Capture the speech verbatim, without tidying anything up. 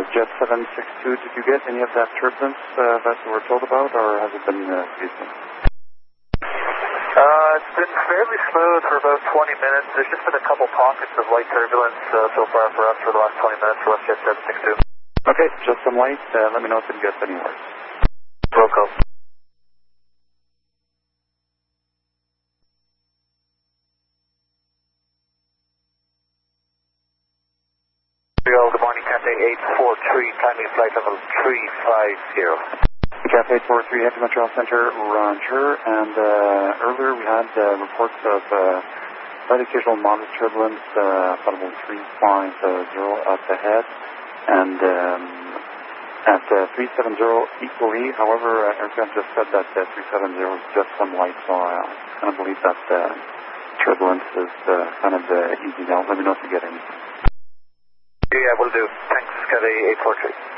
Jet seven six two, did you get any of that turbulence uh, that you were told about, or has it been uh, recent? Uh, it's been fairly smooth for about twenty minutes. There's just been a couple pockets of light turbulence uh, so far for us for the last twenty minutes for Jet seven six two. Okay, just some light. Uh, let me know if it gets any worse. Roco. Good morning, Cathay eight four three, timing flight level three five zero. Cathay eight four three, head to Montreal Center, Roger. And uh, earlier we had uh, reports of uh, slight occasional modest turbulence, uh, level three five zero up ahead. And um, at uh, three seven zero equally, however, uh, aircraft just said that uh, three seven zero is just some light, so I kind of believe that uh, turbulence is uh, kind of uh, easy now. Let me know if you get any. Yeah, will do. Thanks, Cathay eight four three.